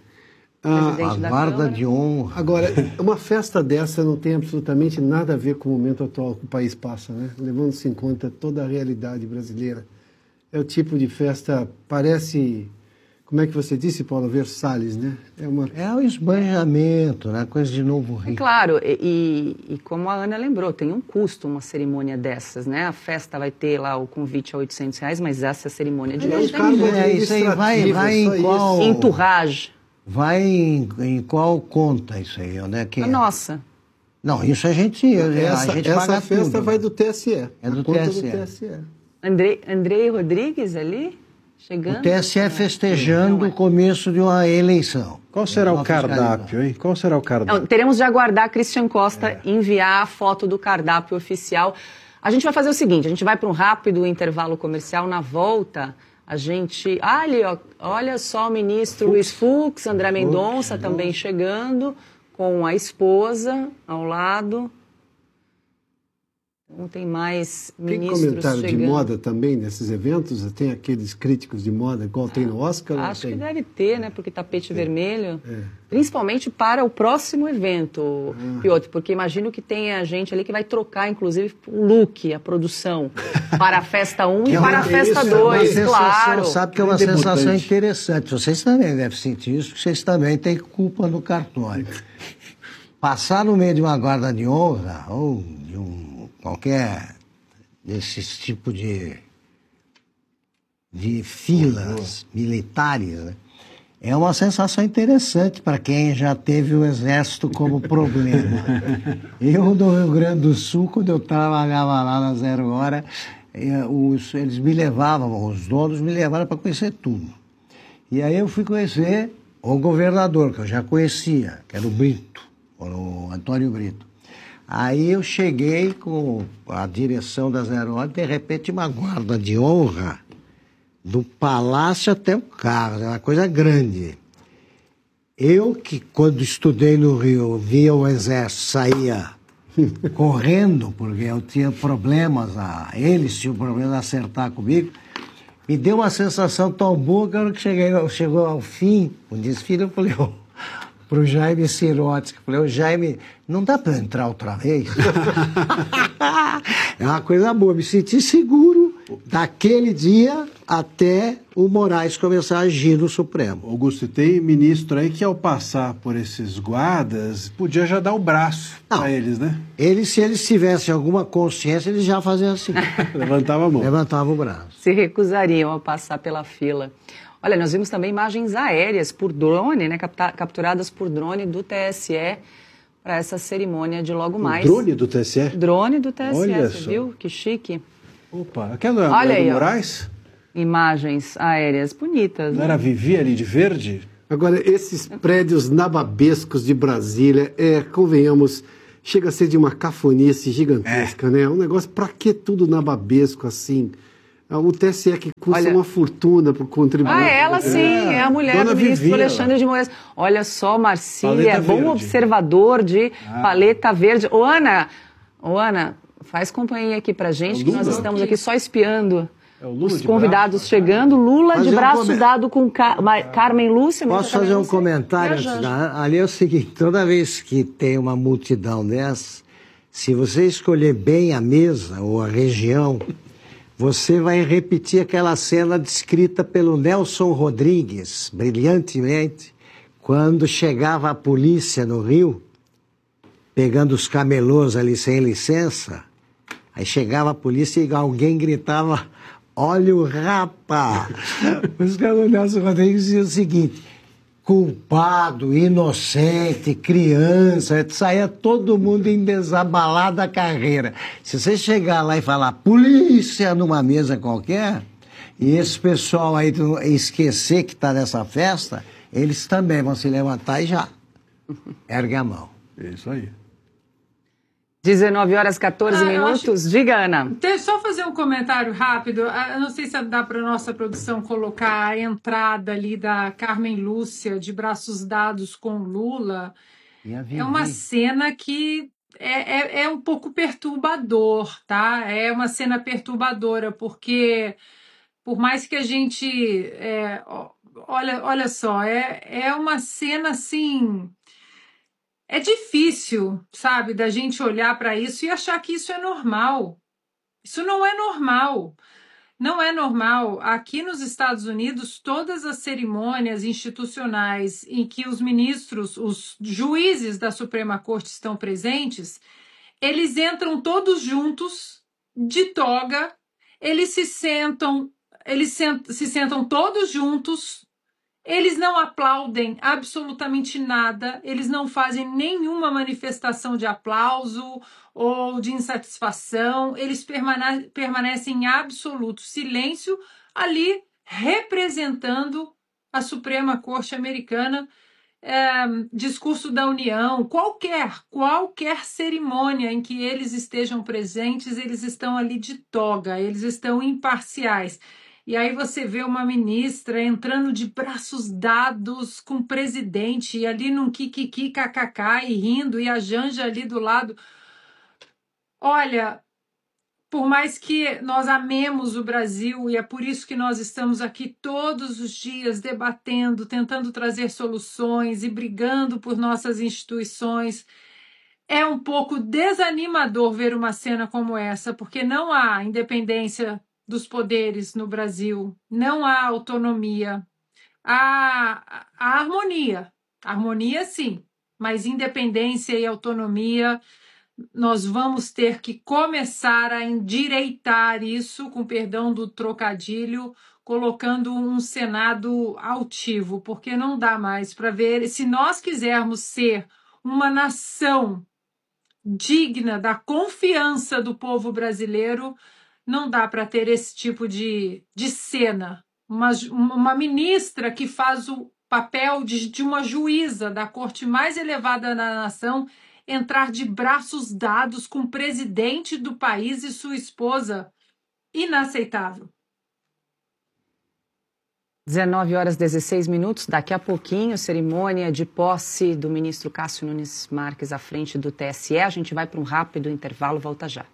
A guarda de honra. Agora, uma festa dessa não tem absolutamente nada a ver com o momento atual que o país passa, né? Levando-se em conta toda a realidade brasileira. É o tipo de festa, parece... Como é que você disse, Paulo? Versalhes, né? É o esbanjamento, né? Coisa de novo rico. Claro, e como a Ana lembrou, tem um custo uma cerimônia dessas, né? A festa vai ter lá o convite a R$800, mas essa cerimônia de hoje tem isso aí vai em qual... Entourage. Vai em qual conta isso aí, né? A nossa. Não, isso a gente essa festa tudo, vai do TSE. É do TSE. Andrei Rodrigues ali, chegando. O TSE festejando o começo de uma eleição. Qual será o cardápio, hein? Qual será o cardápio? Não, teremos de aguardar Christian Costa enviar a foto do cardápio oficial. A gente vai fazer o seguinte, a gente vai para um rápido intervalo comercial. Na volta... A gente... ali, ó, olha só o ministro Luiz Fux, André Mendonça também chegando, com a esposa ao lado. Não tem mais ministros chegando. Tem comentário de moda também nesses eventos? Tem aqueles críticos de moda, igual tem no Oscar? Acho que deve ter, né? Porque tapete vermelho. Principalmente para o próximo evento, Piotr, porque imagino que tenha gente ali que vai trocar, inclusive, o look, a produção, para a festa 1 e para a festa 2, claro. Sabe que é uma sensação interessante. Vocês também devem sentir isso, porque vocês também têm culpa no cartório. Passar no meio de uma guarda de honra, ou de qualquer desses tipo de filas militares, né? É uma sensação interessante para quem já teve o exército como problema. Eu, no Rio Grande do Sul, quando eu trabalhava lá na 0 Hora, eles me levavam, os donos me levaram para conhecer tudo. E aí eu fui conhecer o governador, que eu já conhecia, que era o Brito, o Antônio Brito. Aí eu cheguei com a direção da 0 Hora, de repente uma guarda de honra, do palácio até o carro, é uma coisa grande. Eu, que quando estudei no Rio, via o exército, saía correndo, porque eu tinha problemas, eles tinham problemas de acertar comigo, me deu uma sensação tão boa que a hora que chegou ao fim, o desfile, eu falei, pro Jaime Sirotsky. Falei, ô Jaime, não dá para entrar outra vez? É uma coisa boa, me senti seguro daquele dia até o Moraes começar a agir no Supremo. Augusto, tem ministro aí que ao passar por esses guardas, podia já dar o braço para eles, né? Se eles tivessem alguma consciência, eles já faziam assim. Levantava a mão. Levantava o braço. Se recusariam a passar pela fila. Olha, nós vimos também imagens aéreas por drone, né, capturadas por drone do TSE para essa cerimônia de logo mais. O drone do TSE? Drone do TSE, Olha você só. viu? Que chique. Opa, aquela Olha aí, do Moraes? Imagens aéreas bonitas. Não né? era Vivi ali de verde? Agora, esses prédios nababescos de Brasília, convenhamos, chega a ser de uma cafonice gigantesca, né? Um negócio, pra que tudo nababesco assim? O TSE que custa uma fortuna para o contribuinte. Ela sim, é a mulher Dona do ministro Vivi, Alexandre de Moraes. Olha só, Marcília, Paleta bom verde. observador de paleta verde. Ô, Ana, faz companhia aqui pra gente, que nós estamos aqui só espiando os convidados chegando. Lula de braço dado com Carmen Lúcia. Posso fazer um comentário antes da... Ali é o seguinte, toda vez que tem uma multidão dessa, se você escolher bem a mesa ou a região, você vai repetir aquela cena descrita pelo Nelson Rodrigues, brilhantemente, quando chegava a polícia no Rio, pegando os camelôs ali sem licença, aí chegava a polícia e alguém gritava, olha o rapa! O Nelson Rodrigues dizia o seguinte, culpado, inocente, criança, saía todo mundo em desabalada carreira. Se você chegar lá e falar polícia numa mesa qualquer, e esse pessoal aí esquecer que está nessa festa, eles também vão se levantar e já ergue a mão. É isso aí. 19h14 minutos. Diga, Ana. Deixa eu só fazer um comentário rápido. Eu não sei se dá para a nossa produção colocar a entrada ali da Carmen Lúcia de braços dados com Lula. É uma cena que é um pouco perturbador, tá? É uma cena perturbadora, porque por mais que a gente... olha só, é uma cena assim... É difícil, sabe, da gente olhar para isso e achar que isso é normal. Isso não é normal. Não é normal. Aqui nos Estados Unidos, todas as cerimônias institucionais em que os ministros, os juízes da Suprema Corte estão presentes, eles entram todos juntos, de toga, eles se sentam todos juntos. Eles não aplaudem absolutamente nada, eles não fazem nenhuma manifestação de aplauso ou de insatisfação, eles permanecem em absoluto silêncio ali representando a Suprema Corte Americana, discurso da União, qualquer cerimônia em que eles estejam presentes, eles estão ali de toga, eles estão imparciais. E aí você vê uma ministra entrando de braços dados com o presidente, e ali num kikiki, kkk, e rindo, e a Janja ali do lado. Olha, por mais que nós amemos o Brasil, e é por isso que nós estamos aqui todos os dias debatendo, tentando trazer soluções e brigando por nossas instituições, é um pouco desanimador ver uma cena como essa, porque não há independência dos poderes no Brasil, não há autonomia, há harmonia sim, mas independência e autonomia, nós vamos ter que começar a endireitar isso, com perdão do trocadilho, colocando um Senado altivo, porque não dá mais para ver, se nós quisermos ser uma nação digna da confiança do povo brasileiro, não dá para ter esse tipo de cena. Uma ministra que faz o papel de uma juíza da corte mais elevada da nação entrar de braços dados com o presidente do país e sua esposa. Inaceitável. 19h16 minutos. Daqui a pouquinho, cerimônia de posse do ministro Cássio Nunes Marques à frente do TSE. A gente vai para um rápido intervalo, volta já.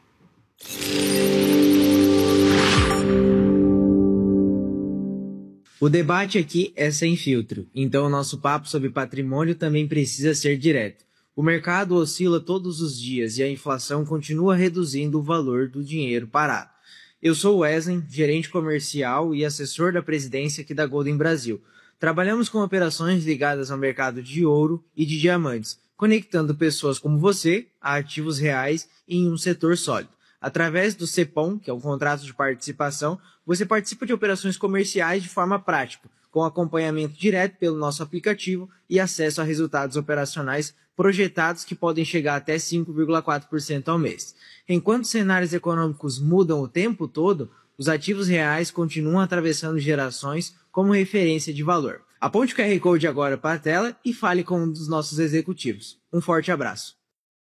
O debate aqui é sem filtro, então o nosso papo sobre patrimônio também precisa ser direto. O mercado oscila todos os dias e a inflação continua reduzindo o valor do dinheiro parado. Eu sou o Wesley, gerente comercial e assessor da presidência aqui da Golden Brasil. Trabalhamos com operações ligadas ao mercado de ouro e de diamantes, conectando pessoas como você a ativos reais em um setor sólido. Através do CEPOM, que é o contrato de participação, você participa de operações comerciais de forma prática, com acompanhamento direto pelo nosso aplicativo e acesso a resultados operacionais projetados que podem chegar até 5,4% ao mês. Enquanto cenários econômicos mudam o tempo todo, os ativos reais continuam atravessando gerações como referência de valor. Aponte o QR Code agora para a tela e fale com um dos nossos executivos. Um forte abraço.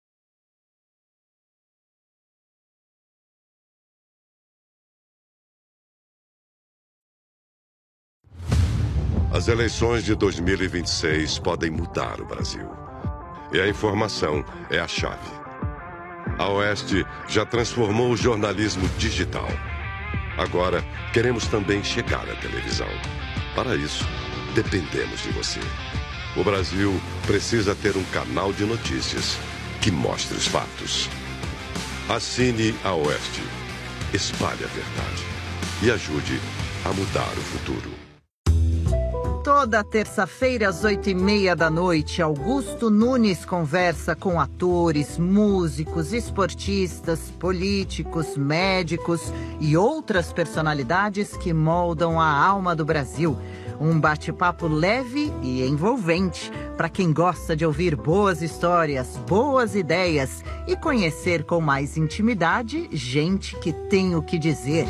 As eleições de 2026 podem mudar o Brasil. E a informação é a chave. A Oeste já transformou o jornalismo digital. Agora, queremos também chegar à televisão. Para isso, dependemos de você. O Brasil precisa ter um canal de notícias que mostre os fatos. Assine a Oeste. Espalhe a verdade. E ajude a mudar o futuro. Toda terça-feira, às 8h30 da noite, Augusto Nunes conversa com atores, músicos, esportistas, políticos, médicos e outras personalidades que moldam a alma do Brasil. Um bate-papo leve e envolvente para quem gosta de ouvir boas histórias, boas ideias e conhecer com mais intimidade gente que tem o que dizer.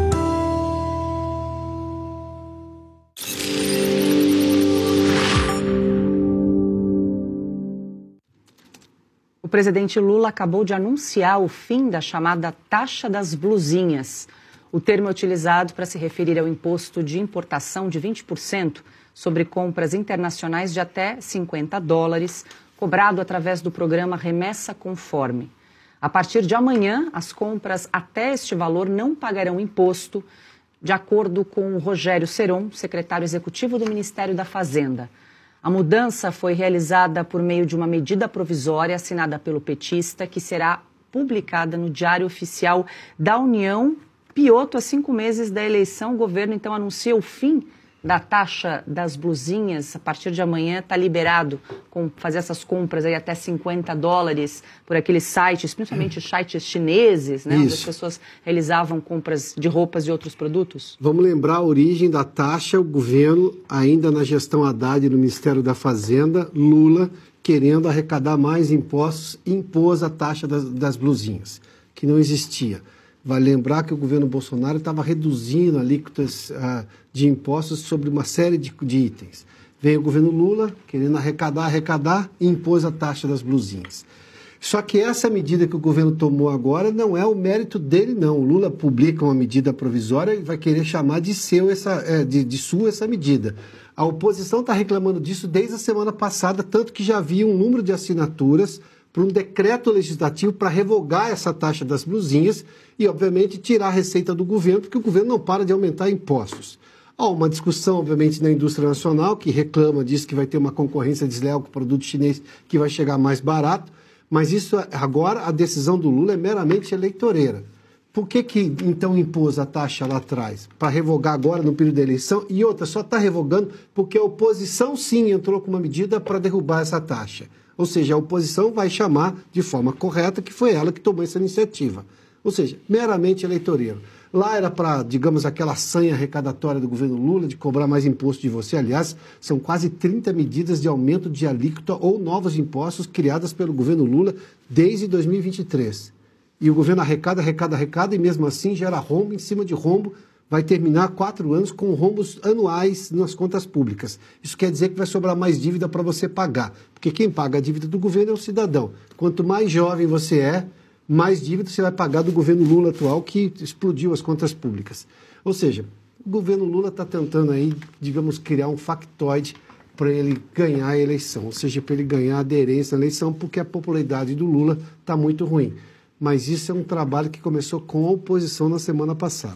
O presidente Lula acabou de anunciar o fim da chamada taxa das blusinhas. O termo é utilizado para se referir ao imposto de importação de 20% sobre compras internacionais de até $50, cobrado através do programa Remessa Conforme. A partir de amanhã, as compras até este valor não pagarão imposto, de acordo com o Rogério Seron, secretário executivo do Ministério da Fazenda. A mudança foi realizada por meio de uma medida provisória assinada pelo petista, que será publicada no Diário Oficial da União. Pioto, a 5 meses da eleição, o governo então anuncia o fim da taxa das blusinhas. A partir de amanhã está liberado fazer essas compras aí até $50 por aqueles sites, principalmente sites chineses, né, onde as pessoas realizavam compras de roupas e outros produtos. Vamos lembrar a origem da taxa. O governo, ainda na gestão Haddad no Ministério da Fazenda, Lula, querendo arrecadar mais impostos, impôs a taxa das blusinhas, que não existia. Vale lembrar que o governo Bolsonaro estava reduzindo alíquotas de impostos sobre uma série de itens. Veio o governo Lula, querendo arrecadar, e impôs a taxa das blusinhas. Só que essa medida que o governo tomou agora não é o mérito dele, não. O Lula publica uma medida provisória e vai querer chamar de sua essa medida. A oposição está reclamando disso desde a semana passada, tanto que já havia um número de assinaturas para um decreto legislativo para revogar essa taxa das blusinhas e, obviamente, tirar a receita do governo, porque o governo não para de aumentar impostos. Há uma discussão, obviamente, na indústria nacional, que reclama disso, que vai ter uma concorrência desleal com o produto chinês que vai chegar mais barato, mas isso agora, a decisão do Lula é meramente eleitoreira. Por que então impôs a taxa lá atrás? Para revogar agora no período da eleição? E outra, só está revogando porque a oposição sim entrou com uma medida para derrubar essa taxa. Ou seja, a oposição vai chamar de forma correta que foi ela que tomou essa iniciativa. Ou seja, meramente eleitoreiro. Lá era para, digamos, aquela sanha arrecadatória do governo Lula de cobrar mais imposto de você. Aliás, são quase 30 medidas de aumento de alíquota ou novos impostos criadas pelo governo Lula desde 2023. E o governo arrecada e mesmo assim gera rombo em cima de rombo. Vai terminar 4 anos com rombos anuais nas contas públicas. Isso quer dizer que vai sobrar mais dívida para você pagar. Porque quem paga a dívida do governo é o cidadão. Quanto mais jovem você é, mais dívida você vai pagar do governo Lula atual, que explodiu as contas públicas. Ou seja, o governo Lula está tentando aí, digamos, criar um factoide para ele ganhar a eleição. Ou seja, para ele ganhar aderência na eleição, porque a popularidade do Lula está muito ruim. Mas isso é um trabalho que começou com a oposição na semana passada.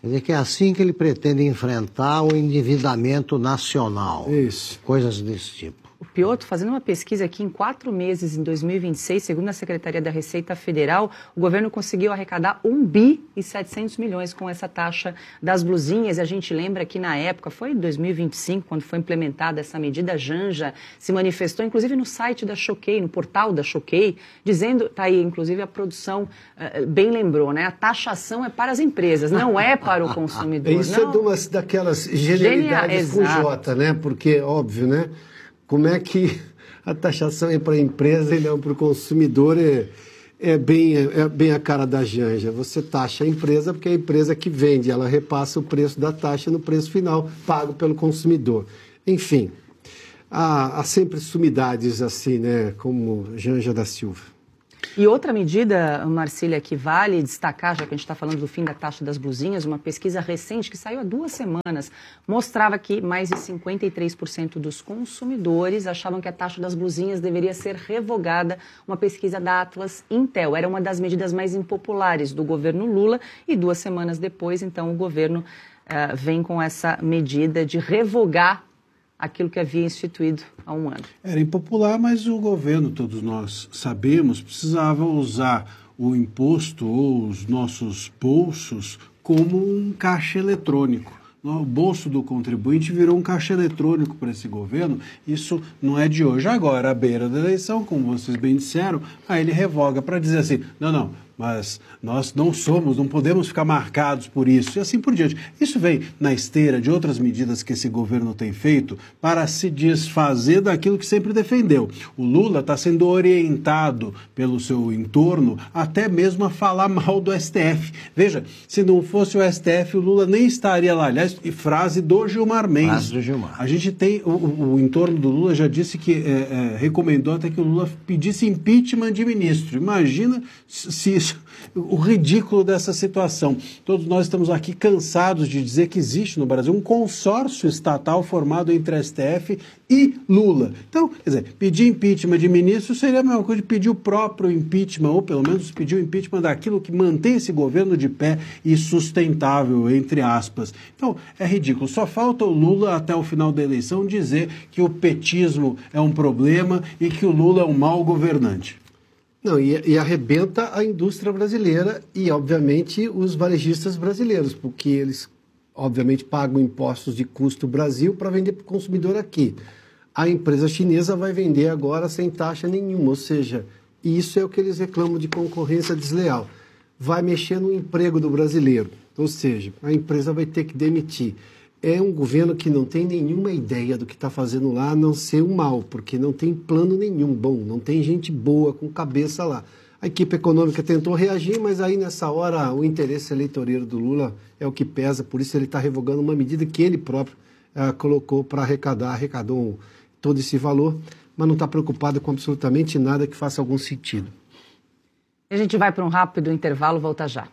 Quer dizer que é assim que ele pretende enfrentar o endividamento nacional. Isso. Coisas desse tipo. O Piotr, fazendo uma pesquisa aqui, em 4 meses, em 2026, segundo a Secretaria da Receita Federal, o governo conseguiu arrecadar 1 bi e 700 milhões com essa taxa das blusinhas. E a gente lembra que na época, foi em 2025, quando foi implementada essa medida, a Janja se manifestou, inclusive no site da Choquei, no portal da Choquei, dizendo, tá aí, inclusive a produção bem lembrou, né? A taxação é para as empresas, não é para o consumidor. Isso não. É de uma daquelas genialidades com J, né? Porque, óbvio, né? Como é que a taxação é para a empresa e não para o consumidor? É bem a cara da Janja. Você taxa a empresa porque é a empresa que vende, ela repassa o preço da taxa no preço final, pago pelo consumidor. Enfim, há sempre sumidades assim, né? Como Janja da Silva. E outra medida, Marcília, que vale destacar, já que a gente está falando do fim da taxa das blusinhas, uma pesquisa recente que saiu há 2 semanas mostrava que mais de 53% dos consumidores achavam que a taxa das blusinhas deveria ser revogada. Uma pesquisa da Atlas Intel. Era uma das medidas mais impopulares do governo Lula e 2 semanas depois, então, o governo vem com essa medida de revogar aquilo que havia instituído há 1 ano. Era impopular, mas o governo, todos nós sabemos, precisava usar o imposto ou os nossos bolsos como um caixa eletrônico. O bolso do contribuinte virou um caixa eletrônico para esse governo. Isso não é de hoje. Agora, à beira da eleição, como vocês bem disseram, aí ele revoga para dizer assim, não, mas nós não podemos ficar marcados por isso, e assim por diante. Isso vem na esteira de outras medidas que esse governo tem feito para se desfazer daquilo que sempre defendeu. O Lula está sendo orientado pelo seu entorno até mesmo a falar mal do STF. Veja, se não fosse o STF, o Lula nem estaria lá. Aliás, frase do Gilmar Mendes. Frase do Gilmar. A gente tem, o entorno do Lula já disse que recomendou até que o Lula pedisse impeachment de ministro. Imagina se o ridículo dessa situação. Todos nós estamos aqui cansados de dizer que existe no Brasil um consórcio estatal formado entre a STF e Lula. Então, quer dizer, pedir impeachment de ministro seria a mesma coisa de pedir o próprio impeachment, ou pelo menos pedir o impeachment daquilo que mantém esse governo de pé e sustentável, entre aspas. Então, é ridículo. Só falta o Lula, até o final da eleição, dizer que o petismo é um problema e que o Lula é um mau governante. Não, e arrebenta a indústria brasileira e, obviamente, os varejistas brasileiros, porque eles, obviamente, pagam impostos de custo Brasil para vender para o consumidor aqui. A empresa chinesa vai vender agora sem taxa nenhuma, ou seja, isso é o que eles reclamam de concorrência desleal. Vai mexer no emprego do brasileiro, ou seja, a empresa vai ter que demitir. É um governo que não tem nenhuma ideia do que está fazendo lá, a não ser o mal, porque não tem plano nenhum bom, não tem gente boa com cabeça lá. A equipe econômica tentou reagir, mas aí nessa hora o interesse eleitoreiro do Lula é o que pesa, por isso ele está revogando uma medida que ele próprio colocou para arrecadou todo esse valor, mas não está preocupado com absolutamente nada que faça algum sentido. A gente vai para um rápido intervalo, volta já.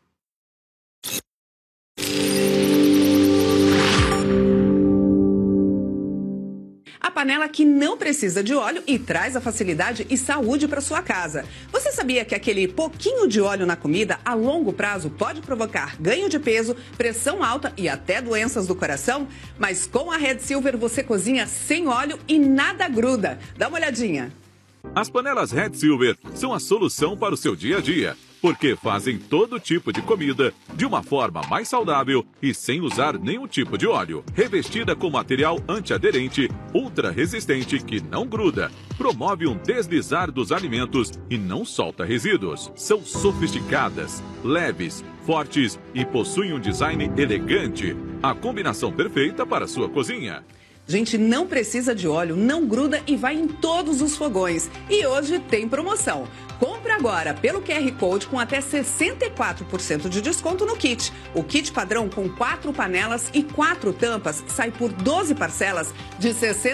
A panela que não precisa de óleo e traz a facilidade e saúde para sua casa. Você sabia que aquele pouquinho de óleo na comida, a longo prazo, pode provocar ganho de peso, pressão alta e até doenças do coração? Mas com a Red Silver você cozinha sem óleo e nada gruda. Dá uma olhadinha. As panelas Red Silver são a solução para o seu dia a dia, porque fazem todo tipo de comida de uma forma mais saudável e sem usar nenhum tipo de óleo. Revestida com material antiaderente, ultra resistente que não gruda, promove um deslizar dos alimentos e não solta resíduos. São sofisticadas, leves, fortes e possuem um design elegante. A combinação perfeita para a sua cozinha. Gente, não precisa de óleo, não gruda e vai em todos os fogões. E hoje tem promoção. Compre agora pelo QR Code com até 64% de desconto no kit. O kit padrão com 4 panelas e 4 tampas sai por 12 parcelas de R$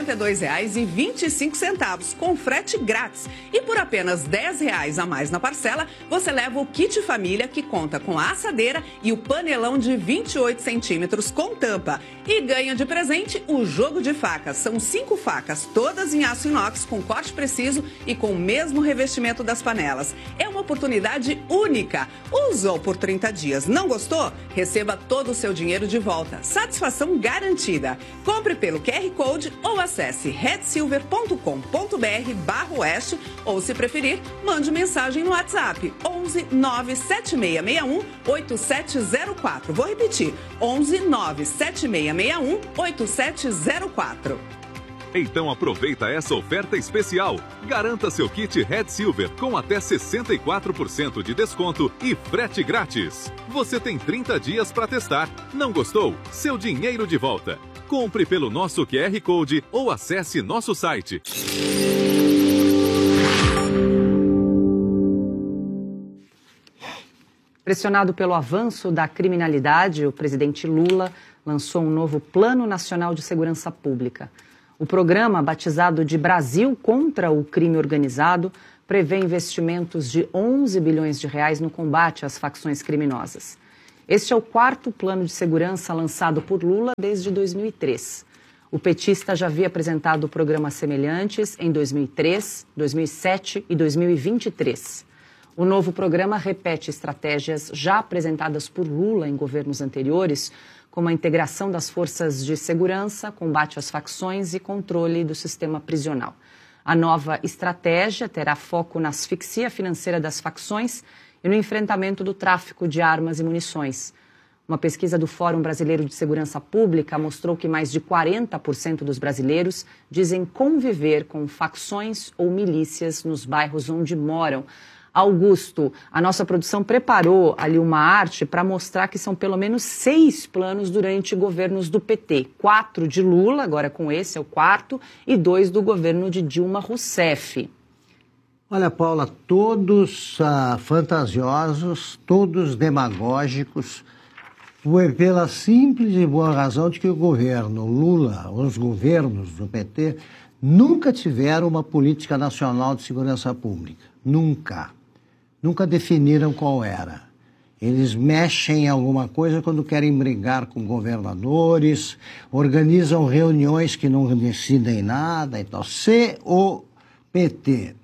62,25 com frete grátis. E por apenas R$ 10 a mais na parcela, você leva o kit família que conta com a assadeira e o panelão de 28 centímetros com tampa. E ganha de presente o jogo de facas. São 5 facas, todas em aço inox com corte preciso e com o mesmo revestimento das panelas panelas. É uma oportunidade única. Usou por 30 dias, não gostou? Receba todo o seu dinheiro de volta. Satisfação garantida. Compre pelo QR Code ou acesse redsilver.com.br/oeste ou, se preferir, mande mensagem no WhatsApp 11 97661 8704. Vou repetir, 11 97661 8704. Então aproveita essa oferta especial. Garanta seu kit Red Silver com até 64% de desconto e frete grátis. Você tem 30 dias para testar. Não gostou? Seu dinheiro de volta. Compre pelo nosso QR Code ou acesse nosso site. Pressionado pelo avanço da criminalidade, o presidente Lula lançou um novo Plano Nacional de Segurança Pública. O programa, batizado de Brasil contra o Crime Organizado, prevê investimentos de 11 bilhões de reais no combate às facções criminosas. Este é o quarto plano de segurança lançado por Lula desde 2003. O petista já havia apresentado programas semelhantes em 2003, 2007 e 2023. O novo programa repete estratégias já apresentadas por Lula em governos anteriores, como a integração das forças de segurança, combate às facções e controle do sistema prisional. A nova estratégia terá foco na asfixia financeira das facções e no enfrentamento do tráfico de armas e munições. Uma pesquisa do Fórum Brasileiro de Segurança Pública mostrou que mais de 40% dos brasileiros dizem conviver com facções ou milícias nos bairros onde moram. Augusto, a nossa produção preparou ali uma arte para mostrar que são pelo menos 6 planos durante governos do PT. 4 de Lula, agora com esse é o quarto, e 2 do governo de Dilma Rousseff. Olha, Paula, todos fantasiosos, todos demagógicos, pela simples e boa razão de que o governo Lula, os governos do PT, nunca tiveram uma política nacional de segurança pública. Nunca. Nunca definiram qual era. Eles mexem em alguma coisa quando querem brigar com governadores, organizam reuniões que não decidem nada e tal. Se o PT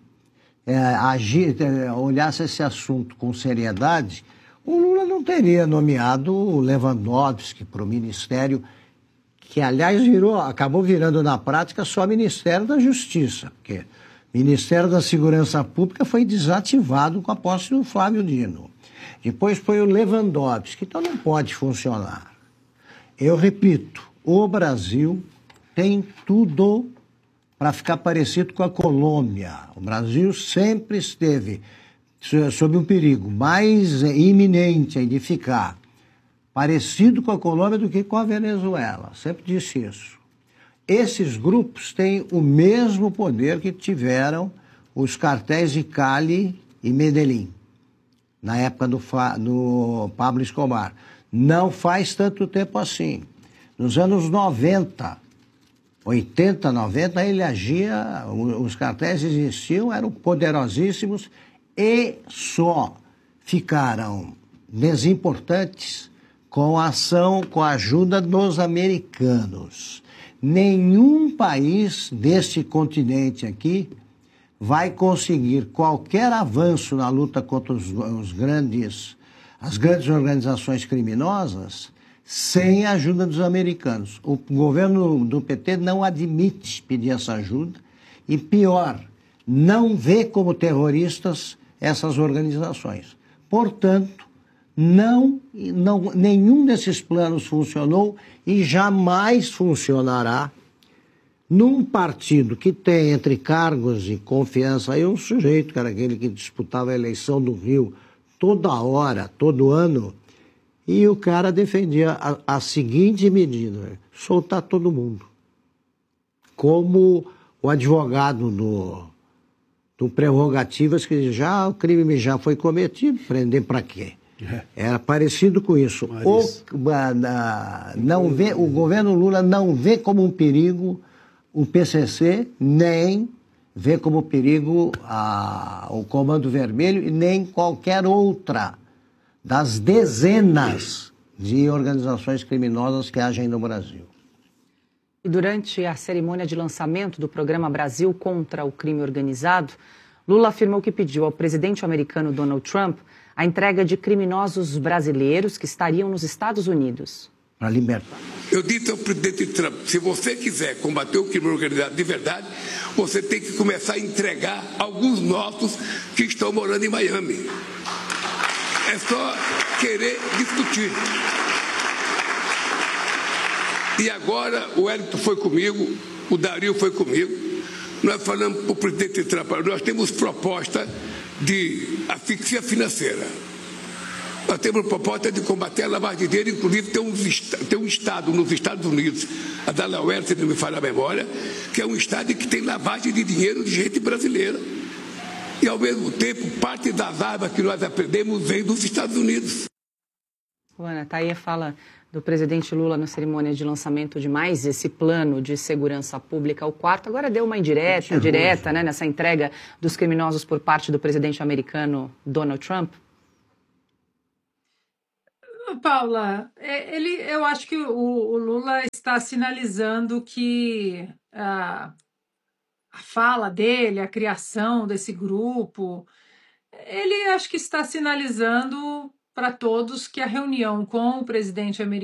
olhasse esse assunto com seriedade, o Lula não teria nomeado o Lewandowski para o ministério, que, aliás, acabou virando na prática só Ministério da Justiça, porque Ministério da Segurança Pública foi desativado com a posse do Flávio Dino. Depois foi o Lewandowski, então não pode funcionar. Eu repito, o Brasil tem tudo para ficar parecido com a Colômbia. O Brasil sempre esteve sob um perigo mais iminente de ficar parecido com a Colômbia do que com a Venezuela. Sempre disse isso. Esses grupos têm o mesmo poder que tiveram os cartéis de Cali e Medellín, na época do Pablo Escobar. Não faz tanto tempo assim. Nos anos 90, 80, 90, ele agia, os cartéis existiam, eram poderosíssimos e só ficaram desimportantes com a ação, com a ajuda dos americanos. Nenhum país deste continente aqui vai conseguir qualquer avanço na luta contra as grandes organizações criminosas sem a ajuda dos americanos. O governo do PT não admite pedir essa ajuda e, pior, não vê como terroristas essas organizações. Portanto, nenhum desses planos funcionou e jamais funcionará num partido que tem entre cargos e confiança aí um sujeito, que era aquele que disputava a eleição do Rio toda hora, todo ano, e o cara defendia a seguinte medida: soltar todo mundo. Como o advogado do Prerrogativas, que o crime já foi cometido, prender para quê? Era parecido com isso. O governo Lula não vê como um perigo o PCC, nem vê como perigo o Comando Vermelho e nem qualquer outra das dezenas de organizações criminosas que agem no Brasil. E durante a cerimônia de lançamento do programa Brasil contra o Crime Organizado, Lula afirmou que pediu ao presidente americano Donald Trump a entrega de criminosos brasileiros que estariam nos Estados Unidos. Para libertar. Eu disse ao presidente Trump, se você quiser combater o crime organizado de verdade, você tem que começar a entregar alguns nossos que estão morando em Miami. É só querer discutir. E agora o Wellington foi comigo, o Dario foi comigo. Nós falamos para o presidente Trump, nós temos proposta de asfixia financeira. Nós temos proposta de combater a lavagem de dinheiro, inclusive tem um estado nos Estados Unidos, a Delaware, se não me falha a memória, que é um estado que tem lavagem de dinheiro de gente brasileira. E, ao mesmo tempo, parte das armas que nós aprendemos vem dos Estados Unidos. Luana, tá aí a fala do presidente Lula na cerimônia de lançamento de mais esse plano de segurança pública, o quarto. Agora deu uma indireta, né, nessa entrega dos criminosos por parte do presidente americano Donald Trump. Paula, eu acho que o Lula está sinalizando que a fala dele, a criação desse grupo, ele acho que está sinalizando para todos que a reunião com o presidente americano